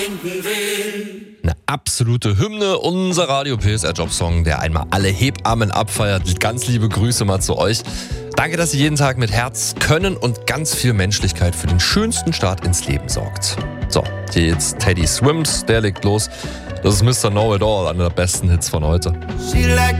Eine absolute Hymne, unser Radio PSR Jobsong, der einmal alle Hebammen abfeiert. Ganz liebe Grüße mal zu euch. Danke, dass ihr jeden Tag mit Herz, Können und ganz viel Menschlichkeit für den schönsten Start ins Leben sorgt. So, hier jetzt Teddy Swims, der legt los. Das ist Mr. Know It All, einer der besten Hits von heute. She like